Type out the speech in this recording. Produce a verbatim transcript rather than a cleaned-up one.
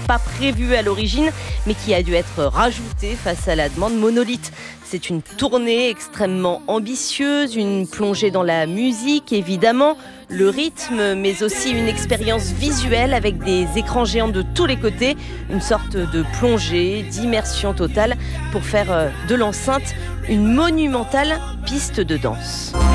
pas prévu à l'origine, mais qui a dû être rajouté face à la demande. Monolith, c'est une tournée extrêmement ambitieuse, une plongée dans la musique évidemment, le rythme, mais aussi une expérience visuelle avec des écrans géants de tous les côtés, une sorte de plongée, d'immersion totale pour faire de l'enceinte une monumentale piste de danse.